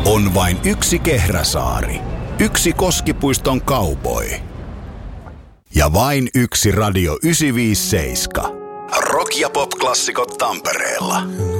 On vain yksi Kehräsaari, yksi Koskipuiston cowboy ja vain yksi Radio 957. Rock- ja pop-klassikot Tampereella.